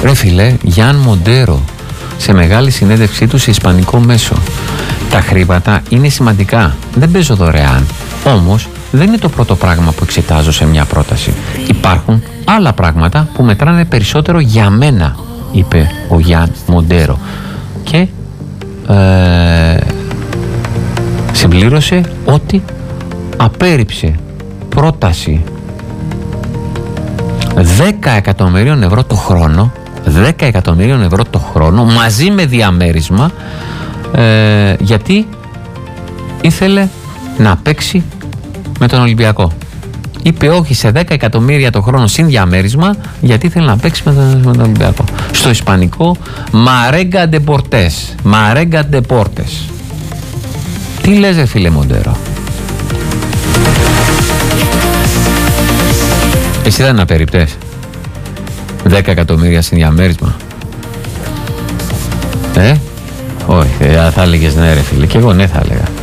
Ρε φίλε, Γιάν Μοντέρο, σε μεγάλη συνέντευξή του σε ισπανικό μέσο. Τα χρήματα είναι σημαντικά. Δεν παίζω δωρεάν. Όμως δεν είναι το πρώτο πράγμα που εξετάζω σε μια πρόταση. Υπάρχουν άλλα πράγματα που μετράνε περισσότερο για μένα, είπε ο Γιάν Μοντέρο. Και συμπλήρωσε ότι απέρριψε πρόταση 10 εκατομμυρίων ευρώ το χρόνο, 10 εκατομμυρίων ευρώ το χρόνο μαζί με διαμέρισμα, γιατί ήθελε να παίξει με τον Ολυμπιακό. Είπε όχι σε 10 εκατομμύρια το χρόνο συν διαμέρισμα, γιατί ήθελε να παίξει με τον Ολυμπιακό. Στο ισπανικό Μαρέγκα ντε Πορτές. Μαρέγκα ντε Πόρτες. Τι λες ρε φίλε Μοντέρο? Εσύ δεν απερριπτές 10 εκατομμύρια συν διαμέρισμα? Όχι, θα έλεγες ναι ρε φίλε. Και εγώ ναι θα έλεγα.